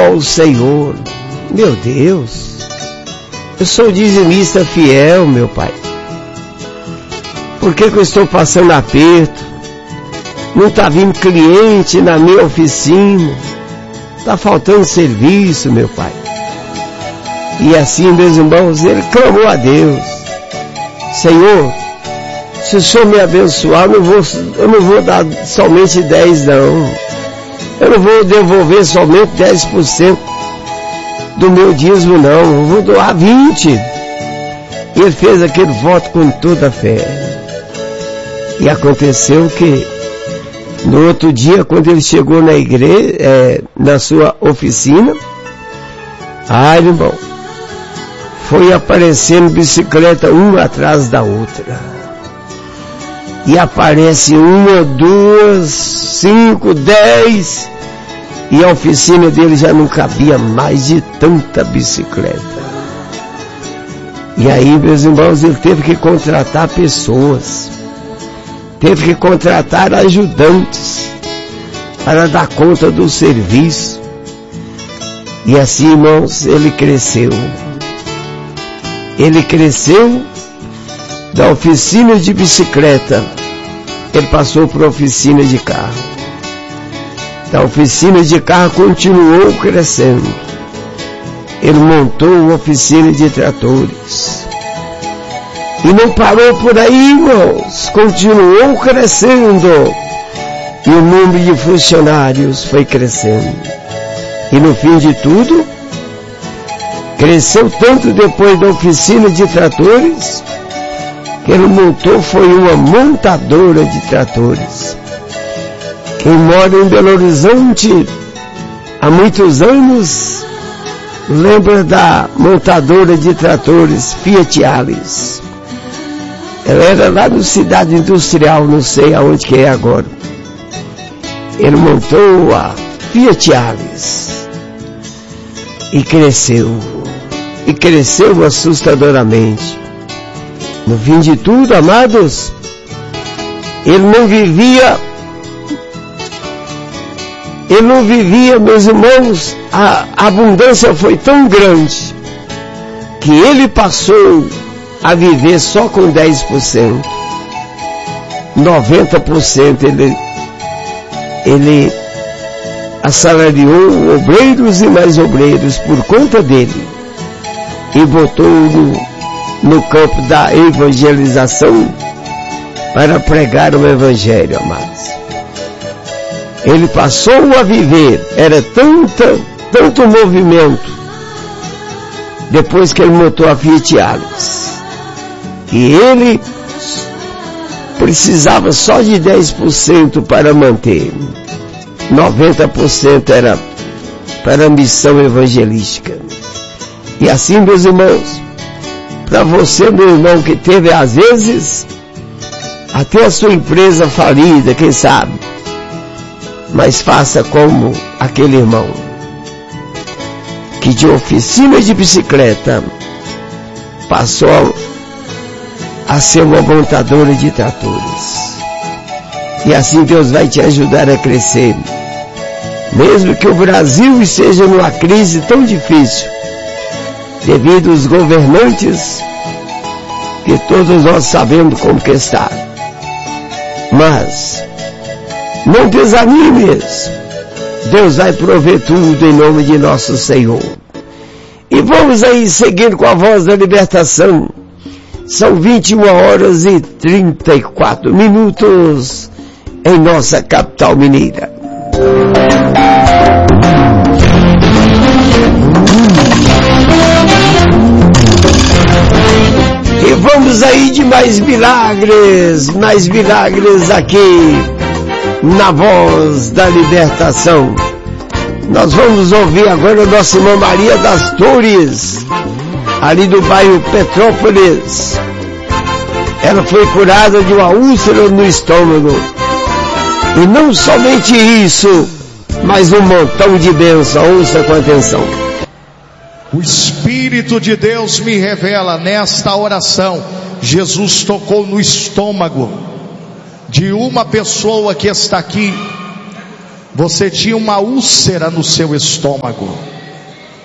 ao Senhor. Meu Deus, eu sou dizimista fiel, meu Pai. Por que eu estou passando aperto? Não está vindo cliente na minha oficina. Está faltando serviço, meu Pai. E assim, meus irmãos, ele clamou a Deus: Senhor, se o Senhor me abençoar, eu não vou dar somente 10, não. Eu não vou devolver somente 10% do meu dízimo, não. Eu vou doar 20%. E ele fez aquele voto com toda a fé. E aconteceu que, no outro dia, quando ele chegou na igreja, na sua oficina, irmão, foi aparecendo bicicleta uma atrás da outra. E aparece 1, 2, 5, 10, e a oficina dele já não cabia mais de tanta bicicleta. E aí, meus irmãos, ele teve que contratar pessoas, teve que contratar ajudantes para dar conta do serviço. E assim, irmãos, ele cresceu. Ele cresceu da oficina de bicicleta, ele passou para a oficina de carro. Da oficina de carro continuou crescendo. Ele montou uma oficina de tratores. E não parou por aí, irmãos. Continuou crescendo. E o número de funcionários foi crescendo. E no fim de tudo, cresceu tanto depois da oficina de tratores, que ele montou foi uma montadora de tratores. Quem mora em Belo Horizonte há muitos anos lembra da montadora de tratores Fiat Alice. Ela era lá no Cidade Industrial, não sei aonde que é agora. Ele montou a Fiat Alice e cresceu assustadoramente. No fim de tudo, amados, ele não vivia, meus irmãos, a abundância foi tão grande que ele passou a viver só com 10%. 90% ele assalariou obreiros e mais obreiros por conta dele e botou no campo da evangelização para pregar o evangelho, amados. Ele passou a viver, era tanto movimento, depois que ele montou a Fiat Alice, que ele precisava só de 10% para manter, 90% era para a missão evangelística. E assim, meus irmãos, para você, meu irmão, que teve às vezes até a sua empresa falida, quem sabe, mas faça como aquele irmão que de oficina de bicicleta passou a ser uma montadora de tratores. E assim Deus vai te ajudar a crescer, mesmo que o Brasil esteja numa crise tão difícil devido aos governantes que todos nós sabemos como que está. Mas não desanimes, Deus vai prover tudo em nome de nosso Senhor. E vamos aí seguir com a voz da libertação. São 21h34 em nossa capital mineira. E vamos aí de mais milagres aqui na voz da libertação. Nós vamos ouvir agora a nossa irmã Maria das Torres, ali do bairro Petrópolis. Ela foi curada de uma úlcera no estômago. E não somente isso, mas um montão de bênção. Ouça com atenção. O Espírito de Deus me revela nesta oração, Jesus tocou no estômago de uma pessoa que está aqui. Você tinha uma úlcera no seu estômago.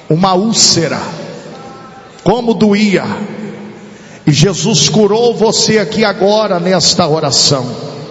uma úlcera, como doía, e Jesus curou você aqui agora nesta oração.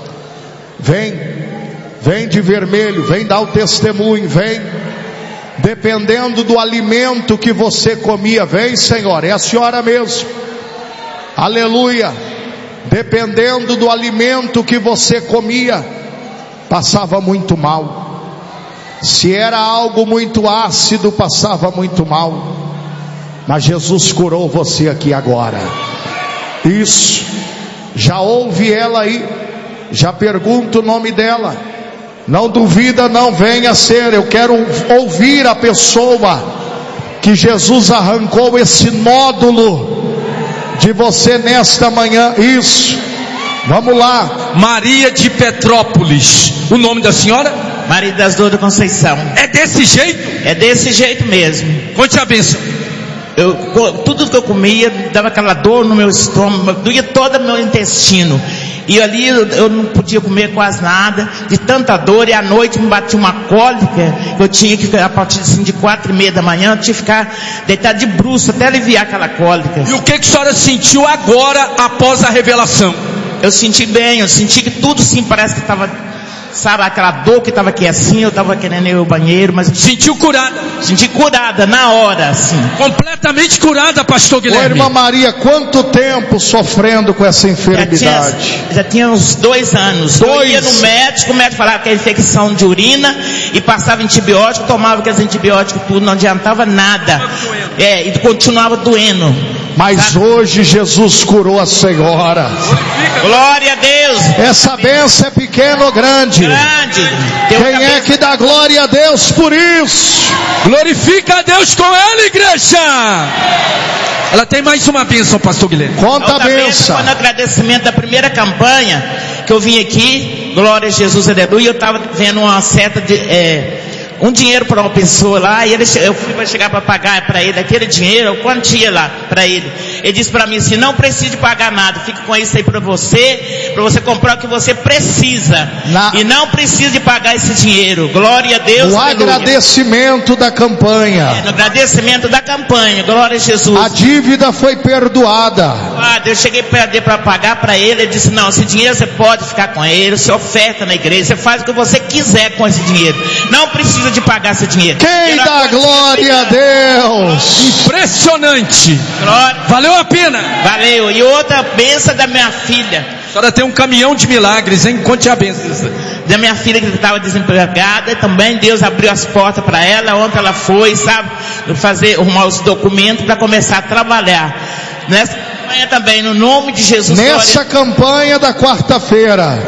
Vem de vermelho, vem dar o testemunho, vem. Dependendo do alimento que você comia, vem, Senhor, é a senhora mesmo. Aleluia. Dependendo do alimento que você comia, passava muito mal. Se era algo muito ácido, passava muito mal. Mas Jesus curou você aqui agora. Isso. Já ouve ela aí. Já pergunta o nome dela. Não duvida, não, venha ser. Eu quero ouvir a pessoa que Jesus arrancou esse nódulo de você nesta manhã. Isso. Vamos lá. Maria de Petrópolis. O nome da senhora? Maria das Dores da Conceição. É desse jeito? É desse jeito mesmo. Conte a bênção. Tudo que eu comia dava aquela dor no meu estômago, doía todo o meu intestino. E ali eu não podia comer quase nada, de tanta dor. E à noite me batia uma cólica. Eu tinha que, a partir de 4:30 da manhã, eu tinha que ficar deitado de bruços até aliviar aquela cólica. E o que a senhora sentiu agora, após a revelação? Eu senti bem, eu senti que tudo sim, parece que estava, sabe, aquela dor que estava aqui assim, eu estava querendo ir ao banheiro, mas... Sentiu curada? Senti curada, na hora, assim. Completamente curada, pastor Guilherme. Ô, irmã Maria, quanto tempo sofrendo com essa enfermidade? Já tinha uns 2 anos. Eu ia no médico, o médico falava que era infecção de urina, e passava antibiótico, tomava aqueles antibióticos tudo, não adiantava nada. E continuava doendo. Mas sabe? Hoje Jesus curou a senhora. Glória a Deus. Essa bênção é pequena ou grande? Grande. Quem é que dá glória a Deus por isso? Glorifica a Deus com ela, igreja. Ela tem mais uma bênção, pastor Guilherme. Conta a bênção. Foi no agradecimento da primeira campanha que eu vim aqui, glória a Jesus, aleluia. Eu estava vendo uma seta de um dinheiro para uma pessoa lá, e eu fui para chegar para pagar para ele aquele dinheiro, a quantia lá para ele. Ele disse para mim assim: não precisa de pagar nada, fica com isso aí para você comprar o que você precisa, e não precisa de pagar esse dinheiro. Glória a Deus. No agradecimento da campanha. No agradecimento da campanha, glória a Jesus. A dívida foi perdoada. Eu cheguei para pagar para ele, ele disse: não, esse dinheiro você pode ficar com ele, você oferta na igreja, você faz o que você quiser com esse dinheiro, não precisa de pagar esse dinheiro. Quem dá glória a Deus? Impressionante. Glória. Valeu a pena. Valeu. E outra bênção da minha filha. A senhora tem um caminhão de milagres, hein? Conte a bênção. Da minha filha que estava desempregada, também Deus abriu as portas para ela. Ontem ela foi, sabe, arrumar os documentos para começar a trabalhar. Nessa campanha também, no nome de Jesus. Nessa campanha da quarta-feira.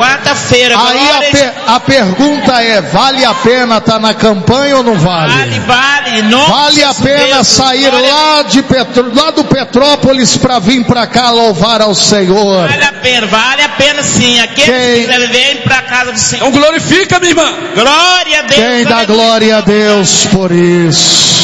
Aí a pergunta é: vale a pena estar na campanha ou não vale? Vale. Vale a pena sair lá do Petrópolis para vir para cá louvar ao Senhor. Vale a pena sim. Aqueles que vêm para a casa do Senhor. Então glorifica, minha irmã. Glória a Deus. Quem dá glória a Deus por isso?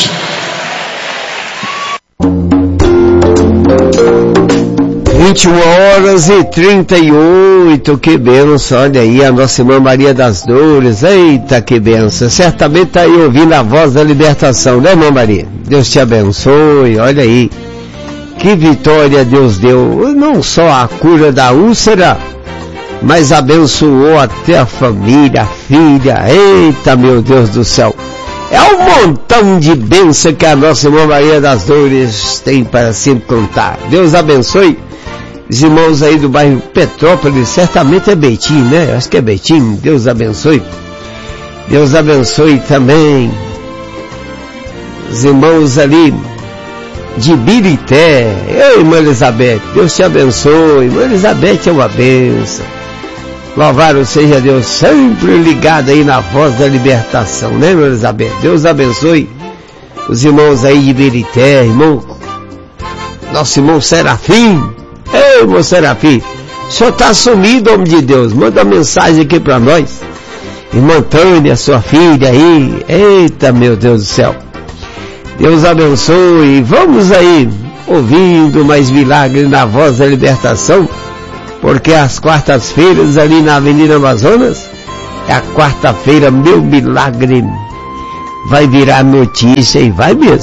21h38, que benção, olha aí a nossa irmã Maria das Dores, eita que benção, certamente está aí ouvindo a voz da libertação, né, irmã Maria? Deus te abençoe, olha aí, que vitória Deus deu, não só a cura da úlcera, mas abençoou até a família, a filha, eita meu Deus do céu, é um montão de bênção que a nossa irmã Maria das Dores tem para sempre contar. Deus abençoe os irmãos aí do bairro Petrópolis, certamente é Betim, né? Acho que é Betim. Deus abençoe. Deus abençoe também os irmãos ali de Birité. Ei, irmã Elizabeth, Deus te abençoe. Irmã Elizabeth é uma bênção. Louvado seja Deus, sempre ligado aí na voz da libertação, né, irmã Elizabeth? Deus abençoe os irmãos aí de Birité, nosso irmão Serafim. Ei, irmão Serafim, o senhor está sumido, homem de Deus, manda uma mensagem aqui para nós. Irmã Tânia, sua filha aí, eita meu Deus do céu, Deus abençoe. Vamos aí ouvindo mais milagres na voz da libertação, porque às quartas-feiras ali na Avenida Amazonas, é a quarta-feira, meu milagre vai virar notícia, e vai mesmo.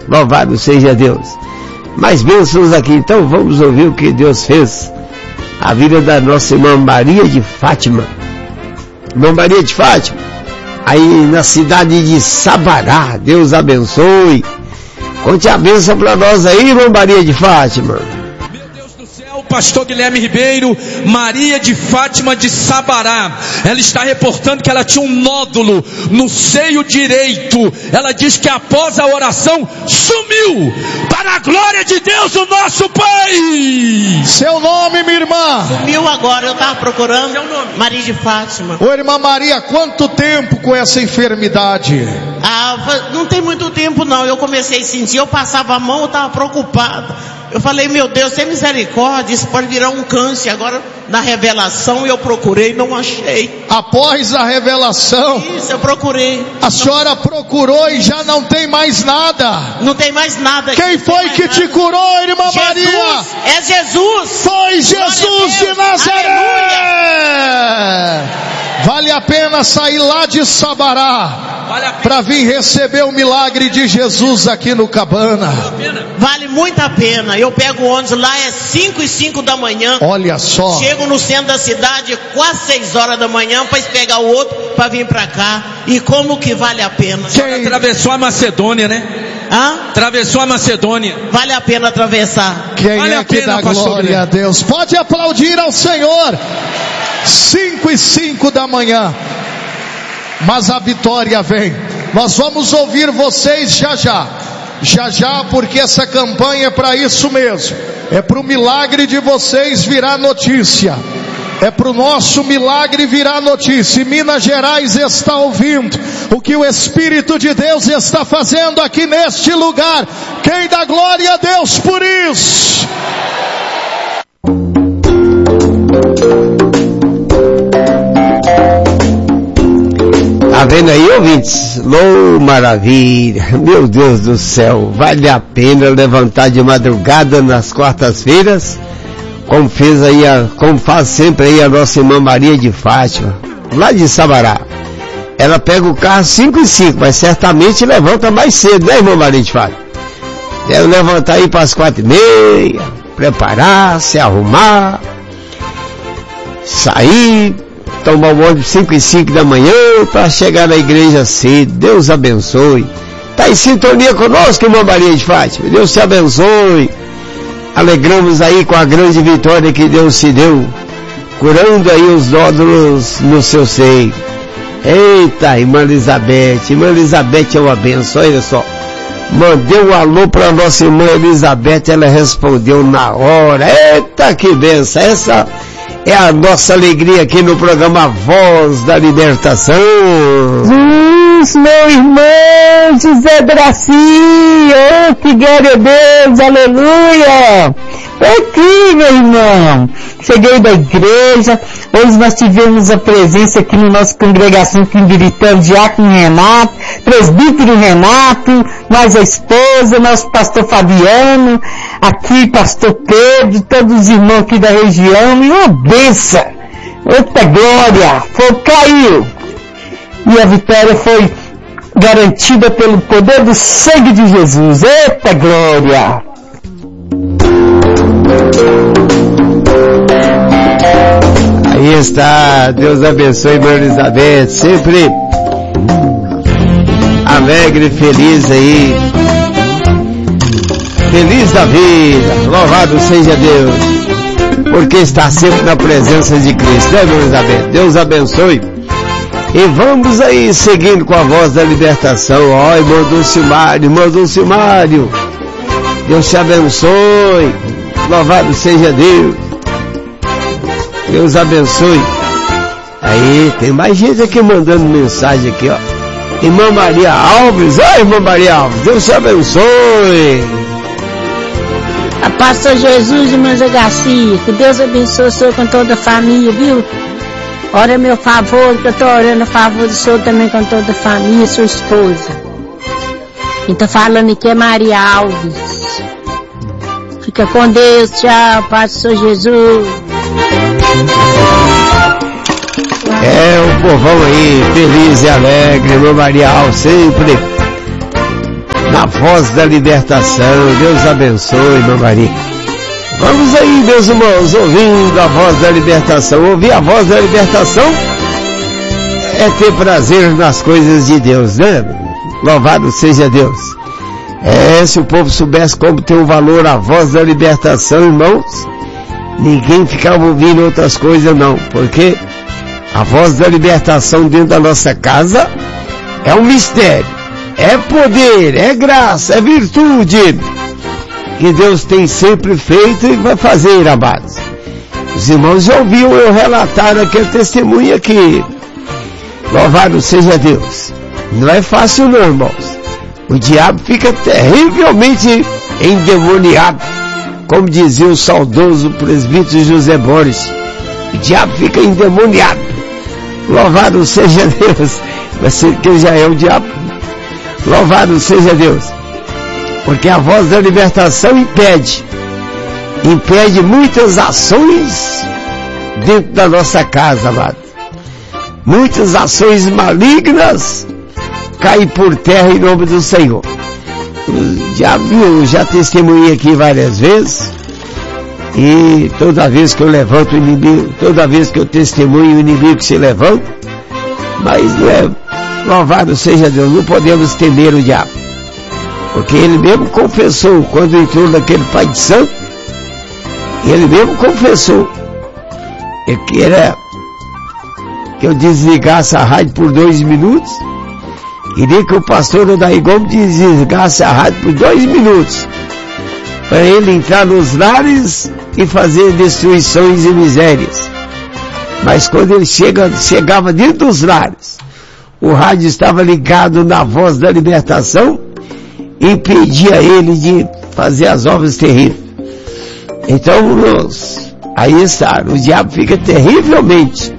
Louvado seja Deus. Mais bênçãos aqui, então vamos ouvir o que Deus fez. A vida da nossa irmã Maria de Fátima. Irmã Maria de Fátima, aí na cidade de Sabará. Deus abençoe. Conte a bênção para nós aí, irmã Maria de Fátima. Pastor Guilherme Ribeiro, Maria de Fátima de Sabará. Ela está reportando que ela tinha um nódulo no seio direito. Ela diz que após a oração sumiu. Para a glória de Deus, o nosso Pai. Seu nome, minha irmã? Sumiu agora, eu estava procurando. Seu nome? Maria de Fátima. Ô irmã Maria, quanto tempo com essa enfermidade? Não tem muito tempo não. Eu comecei a sentir, eu passava a mão, eu estava preocupada. Eu falei, meu Deus, tem misericórdia, isso pode virar um câncer. Agora, na revelação, eu procurei, não achei. Após a revelação? Isso, eu procurei. A senhora procurou e já não tem mais nada? Não tem mais nada. Quem foi que te curou, irmã Maria? É Jesus. Foi Jesus de Nazaré. Aleluia. Vale a pena sair lá de Sabará para vir receber o milagre de Jesus aqui no Cabana. Vale muito a pena. Eu pego o ônibus lá, é 5:05 da manhã. Olha só. Chego no centro da cidade quase 6 horas da manhã para pegar o outro para vir para cá. E como que vale a pena? Quem atravessou a Macedônia, né? Atravessou a Macedônia. Vale a pena atravessar. Quem vale é que dá glória a Deus? Pode aplaudir ao Senhor. 5:05 da manhã. Mas a vitória vem. Nós vamos ouvir vocês já já, porque essa campanha é para isso mesmo. É para o milagre de vocês virar notícia. É para o nosso milagre virar notícia. E Minas Gerais está ouvindo o que o Espírito de Deus está fazendo aqui neste lugar. Quem dá glória a Deus por isso? Tá vendo aí, ouvintes? Maravilha, meu Deus do céu, vale a pena levantar de madrugada nas quartas-feiras, como faz sempre aí a nossa irmã Maria de Fátima, lá de Sabará. Ela pega o carro 5:05, mas certamente levanta mais cedo, né, irmã Maria de Fátima? Deve levantar aí para as 4:30, preparar, se arrumar, sair, tomar o ônibus 5:05 da manhã para chegar na igreja cedo. Deus abençoe. Está em sintonia conosco, irmã Maria de Fátima. Deus te abençoe. Alegramos aí com a grande vitória que Deus te deu, curando aí os nódulos no seu seio. Eita, irmã Elizabeth é uma benção, olha só. Mandei um alô para nossa irmã Elizabeth, ela respondeu na hora. Eita, que benção. Essa é a nossa alegria aqui no programa Voz da Libertação. Jesus, meu irmão José Gracia, oh, que glória a Deus, aleluia. Aqui, meu irmão, cheguei da igreja. Hoje nós tivemos a presença aqui na nossa congregação aqui em Biritã, Diácono Renato, presbítero Renato, nós a esposa, nosso pastor Fabiano, aqui pastor Pedro, todos os irmãos aqui da região, e uma benção. Eita glória, fogo caiu. E a vitória foi garantida pelo poder do sangue de Jesus. Eita glória. Aí está, Deus abençoe, irmã Elizabeth, sempre alegre, feliz aí, feliz da vida, louvado seja Deus, porque está sempre na presença de Cristo, né, irmã Elizabeth? Deus abençoe. E vamos aí seguindo com a Voz da Libertação. Ó, irmão Dulcimário, Deus te abençoe, louvado seja Deus. Deus abençoe. Aí, tem mais gente aqui mandando mensagem aqui, ó. Irmã Maria Alves, irmã Maria Alves, Deus te abençoe. A paz do Jesus, irmã Zé Garcia, que Deus abençoe o senhor com toda a família, viu? Ora meu favor, que eu estou orando a favor do senhor também com toda a família, sua esposa. Quem está falando aqui é Maria Alves. Fica com Deus, tchau, paz do Senhor Jesus. É o povão aí, feliz e alegre, irmã Maria Alves, sempre na a voz da libertação. Deus abençoe, irmã Maria. Vamos aí, meus irmãos, ouvindo a voz da libertação. Ouvir a voz da libertação é ter prazer nas coisas de Deus, né? Louvado seja Deus. Se o povo soubesse como tem um valor a voz da libertação, irmãos, ninguém ficava ouvindo outras coisas não, porque a voz da libertação dentro da nossa casa é um mistério, é poder, é graça, é virtude que Deus tem sempre feito e vai fazer, amados. Os irmãos já ouviram eu relatar aquele testemunho aqui. Louvado seja Deus. Não é fácil não, irmãos. O diabo fica terrivelmente endemoniado, como dizia o saudoso presbítero José Borges. O diabo fica endemoniado. Louvado seja Deus. Mas que já é o diabo. Louvado seja Deus. Porque a voz da libertação impede muitas ações dentro da nossa casa, amado. Muitas ações malignas caem por terra em nome do Senhor. Já testemunhei aqui várias vezes, e toda vez que eu levanto o inimigo, toda vez que eu testemunho o inimigo se levanta, mas não é, louvado seja Deus, não podemos temer o diabo, porque ele mesmo confessou, quando entrou naquele pai de santo, ele mesmo confessou que era que eu desligasse a rádio por 2 minutos. Queria que o pastor Odair Gomes desligasse a rádio por 2 minutos, para ele entrar nos lares e fazer destruições e misérias. Mas quando ele chegava dentro dos lares, o rádio estava ligado na voz da libertação e impedia ele de fazer as obras terríveis. Então, aí está, o diabo fica terrivelmente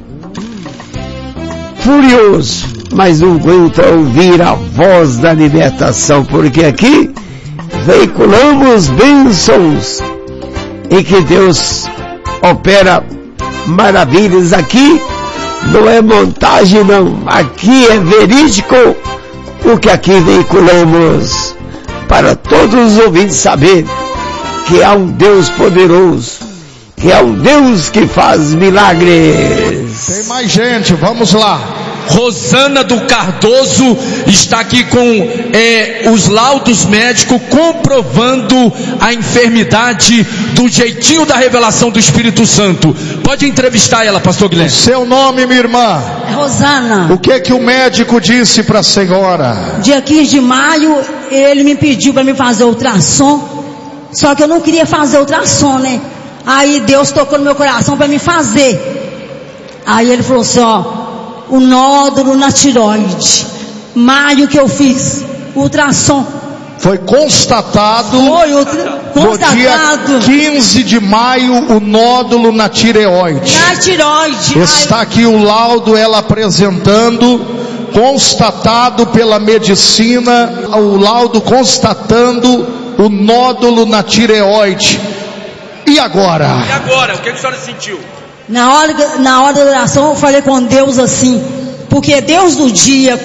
furioso, mas não aguenta ouvir a voz da libertação, porque aqui veiculamos bênçãos e que Deus opera maravilhas. Aqui não é montagem não, aqui é verídico o que aqui veiculamos, para todos os ouvintes saberem que há um Deus poderoso, que é um Deus que faz milagres. Tem mais gente, vamos lá. Rosana do Cardoso está aqui com os laudos médicos comprovando a enfermidade do jeitinho da revelação do Espírito Santo. Pode entrevistar ela, pastor Guilherme. Seu nome, minha irmã? Rosana. O que o médico disse para a senhora? Dia 15 de maio, ele me pediu para me fazer ultrassom, só que eu não queria fazer ultrassom, né? Aí Deus tocou no meu coração para me fazer. Aí ele falou assim, o nódulo na tireoide. Maio que eu fiz ultrassom. Foi constatado. Constatado. No dia 15 de maio, o nódulo na tireoide. Na tireoide. Está aqui o laudo, ela apresentando, constatado pela medicina, o laudo constatando o nódulo na tireoide. E agora? E agora? O que a senhora sentiu? Na hora da oração eu falei com Deus assim, porque Deus no dia,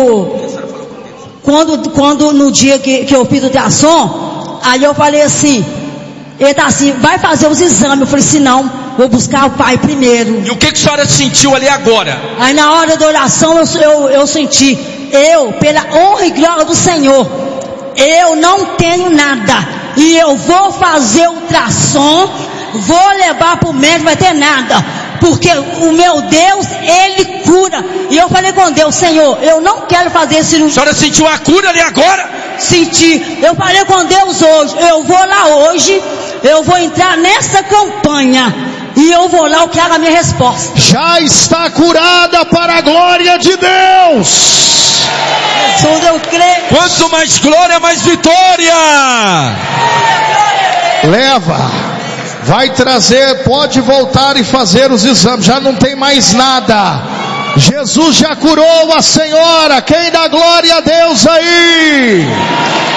quando no dia que eu fiz o ultrassom, aí eu falei assim, ele tá assim, vai fazer os exames. Eu falei assim, não, vou buscar o pai primeiro. E o que a senhora sentiu ali agora? Aí na hora da oração eu senti, pela honra e glória do Senhor, eu não tenho nada, e eu vou fazer ultrassom, vou levar para o médico, vai ter nada, porque o meu Deus, Ele cura. E eu falei com Deus, Senhor, eu não quero fazer cirurgia. A senhora sentiu a cura ali agora? Senti. Eu falei com Deus hoje, eu vou lá hoje, eu vou entrar nessa campanha e eu vou lá, eu quero a minha resposta. Já está curada para a glória de Deus. Jesus, eu creio. Quanto mais glória, mais vitória. Leva. Vai trazer, pode voltar e fazer os exames, já não tem mais nada. Jesus já curou a senhora. Quem dá glória a Deus aí?